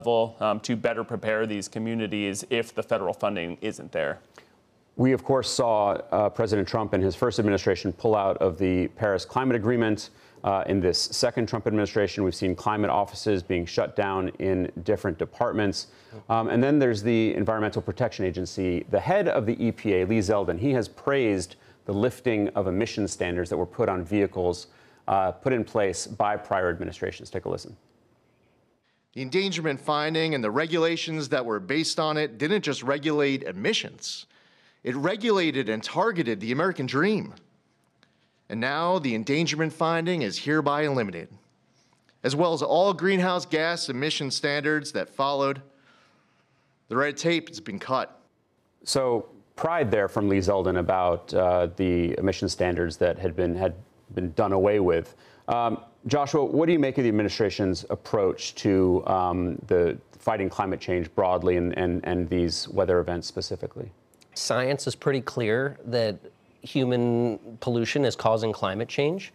to better prepare these communities if the federal funding isn't there. We, of course, saw President Trump and his first administration pull out of the Paris Climate Agreement. In this second Trump administration, we've seen climate offices being shut down in different departments. And then there's the Environmental Protection Agency. The head of the EPA, Lee Zeldin, he has praised the lifting of emission standards that were put on vehicles put in place by prior administrations. Take a listen. The endangerment finding and the regulations that were based on it didn't just regulate emissions. It regulated and targeted the American dream. And now the endangerment finding is hereby eliminated, as well as all greenhouse gas emission standards that followed. The red tape has been cut. So pride there from Lee Zeldin about the emission standards that had been done away with. Joshua, what do you make of the administration's approach to the fighting climate change broadly and these weather events specifically? Science is pretty clear that human pollution is causing climate change.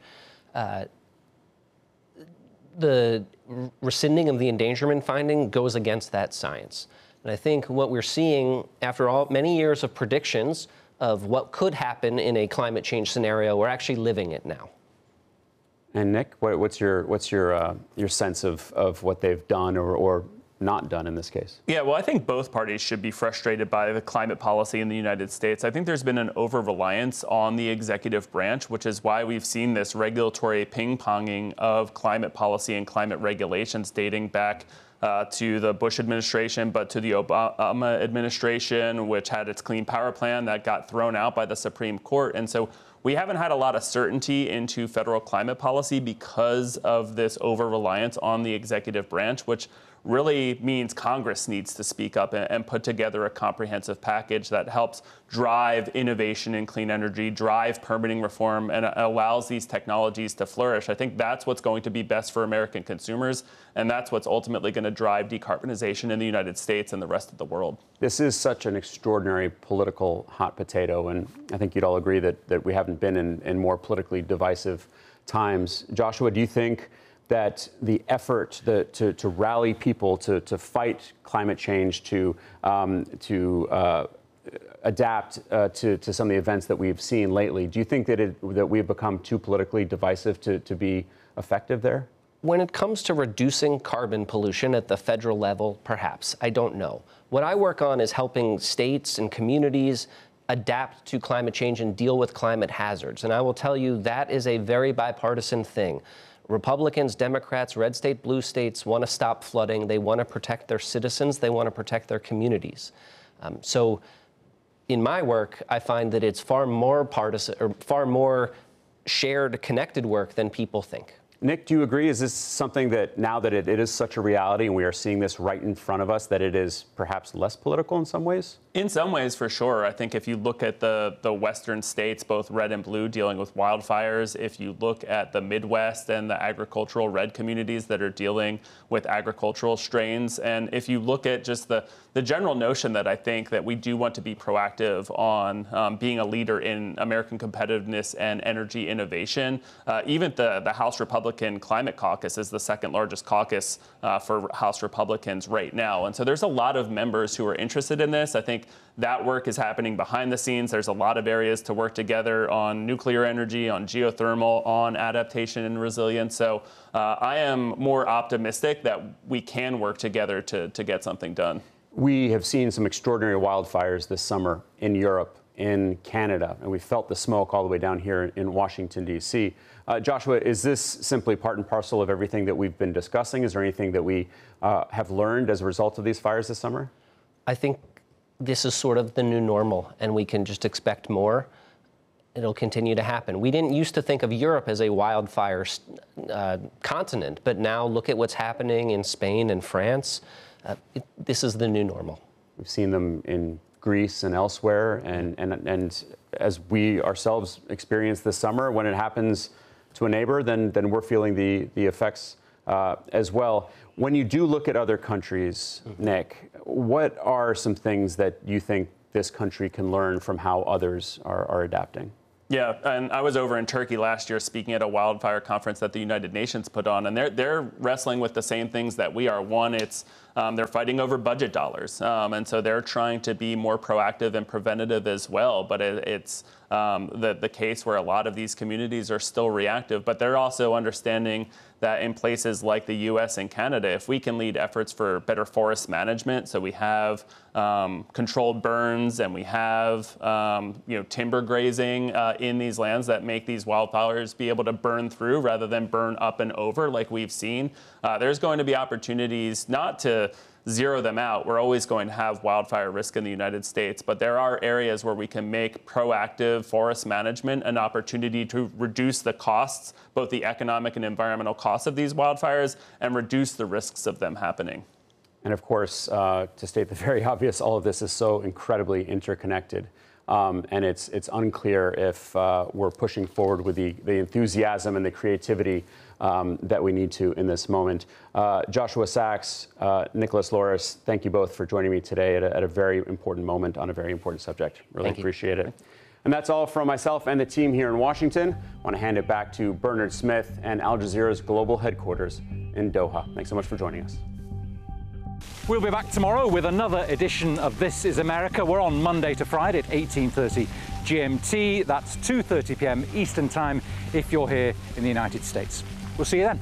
The rescinding of the endangerment finding goes against that science. And I think what we're seeing after many years of predictions of what could happen in a climate change scenario, we're actually living it now. And Nick, what's your sense of what they've done or not done in this case? Yeah, well, I think both parties should be frustrated by the climate policy in the United States. I think there's been an over-reliance on the executive branch, which is why we've seen this regulatory ping-ponging of climate policy and climate regulations dating back to the Bush administration, but to the Obama administration, which had its Clean Power Plan that got thrown out by the Supreme Court. And so we haven't had a lot of certainty into federal climate policy because of this over-reliance on the executive branch, which really means Congress needs to speak up and put together a comprehensive package that helps drive innovation in clean energy, drive permitting reform, and allows these technologies to flourish. I think that's what's going to be best for American consumers, and that's what's ultimately going to drive decarbonization in the United States and the rest of the world. This is such an extraordinary political hot potato, and I think you'd all agree that we haven't been in more politically divisive times. Joshua, do you think that the effort to rally people to fight climate change, to adapt to some of the events that we've seen lately, do you think that we've become too politically divisive to be effective there? When it comes to reducing carbon pollution at the federal level, perhaps. I don't know. What I work on is helping states and communities adapt to climate change and deal with climate hazards. And I will tell you that is a very bipartisan thing. Republicans, Democrats, red state, blue states want to stop flooding. They want to protect their citizens. They want to protect their communities. So in my work, I find that it's far more partisan or far more shared, connected work than people think. Nick, do you agree? Is this something that now that it is such a reality and we are seeing this right in front of us, that it is perhaps less political in some ways? In some ways, for sure. I think if you look at the western states, both red and blue, dealing with wildfires, if you look at the Midwest and the agricultural red communities that are dealing with agricultural strains, and if you look at just the general notion that I think that we do want to be proactive on being a leader in American competitiveness and energy innovation, even the House Republican Climate Caucus is the second largest caucus for House Republicans right now. And so there's a lot of members who are interested in this. I think that work is happening behind the scenes. There's a lot of areas to work together on nuclear energy, on geothermal, on adaptation and resilience. So I am more optimistic that we can work together to get something done. We have seen some extraordinary wildfires this summer in Europe, in Canada, and we felt the smoke all the way down here in Washington, D.C. Joshua, is this simply part and parcel of everything that we've been discussing? Is there anything that we have learned as a result of these fires this summer? I think this is sort of the new normal, and we can just expect more. It'll continue to happen. We didn't used to think of Europe as a wildfire continent, but now look at what's happening in Spain and France. This is the new normal. We've seen them in Greece and elsewhere, and as we ourselves experienced this summer, when it happens to a neighbor, then we're feeling the effects as well. When you do look at other countries, Nick, what are some things that you think this country can learn from how others are adapting? Yeah, and I was over in Turkey last year speaking at a wildfire conference that the United Nations put on, and they're wrestling with the same things that we are. One, it's they're fighting over budget dollars. And so they're trying to be more proactive and preventative as well. But it's the case where a lot of these communities are still reactive, but they're also understanding that in places like the US and Canada, if we can lead efforts for better forest management, so we have controlled burns and we have timber grazing in these lands that make these wildfires be able to burn through rather than burn up and over like we've seen, there's going to be opportunities not to zero them out. We're always going to have wildfire risk in the United States, but there are areas where we can make proactive forest management an opportunity to reduce the costs, both the economic and environmental costs of these wildfires, and reduce the risks of them happening. And of course, to state the very obvious, all of this is so incredibly interconnected. And it's unclear if we're pushing forward with the enthusiasm and the creativity that we need to in this moment. Joshua Sachs, Nicholas Loris, thank you both for joining me today at a very important moment on a very important subject. Really appreciate it. And that's all from myself and the team here in Washington. I want to hand it back to Bernard Smith and Al Jazeera's global headquarters in Doha. Thanks so much for joining us. We'll be back tomorrow with another edition of This is America. We're on Monday to Friday at 18:30 GMT. That's 2:30 p.m. Eastern Time if you're here in the United States. We'll see you then.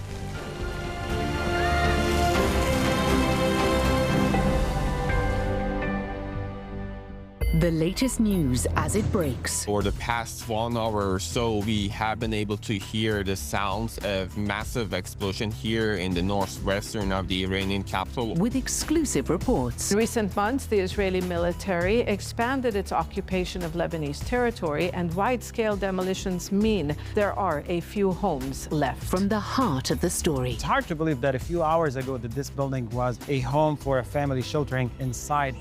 The latest news as it breaks. For the past 1 hour or so, we have been able to hear the sounds of massive explosion here in the northwestern of the Iranian capital. With exclusive reports. In recent months, the Israeli military expanded its occupation of Lebanese territory, and wide-scale demolitions mean there are a few homes left. From the heart of the story. It's hard to believe that a few hours ago that this building was a home for a family sheltering inside.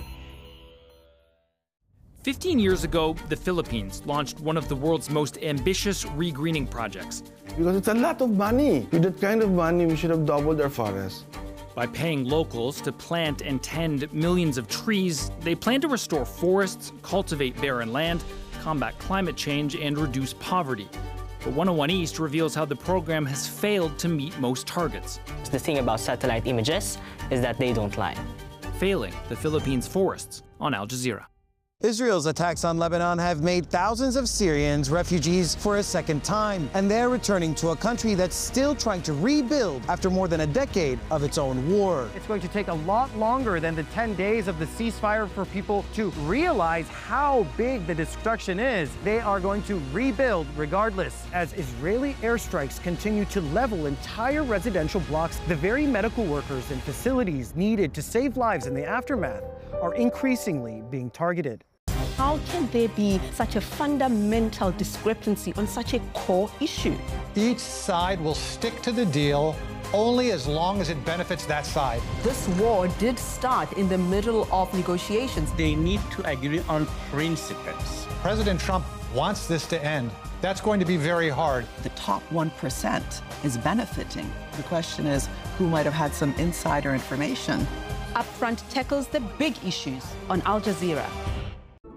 15 years ago, the Philippines launched one of the world's most ambitious regreening projects. Because it's a lot of money. With that kind of money, we should have doubled our forest. By paying locals to plant and tend millions of trees, they plan to restore forests, cultivate barren land, combat climate change, and reduce poverty. But 101 East reveals how the program has failed to meet most targets. The thing about satellite images is that they don't lie. Failing the Philippines' forests on Al Jazeera. Israel's attacks on Lebanon have made thousands of Syrians refugees for a second time, and they're returning to a country that's still trying to rebuild after more than a decade of its own war. It's going to take a lot longer than the 10 days of the ceasefire for people to realize how big the destruction is. They are going to rebuild regardless. As Israeli airstrikes continue to level entire residential blocks, the very medical workers and facilities needed to save lives in the aftermath are increasingly being targeted. How can there be such a fundamental discrepancy on such a core issue? Each side will stick to the deal only as long as it benefits that side. This war did start in the middle of negotiations. They need to agree on principles. President Trump wants this to end. That's going to be very hard. The top 1% is benefiting. The question is, who might have had some insider information? Upfront tackles the big issues on Al Jazeera.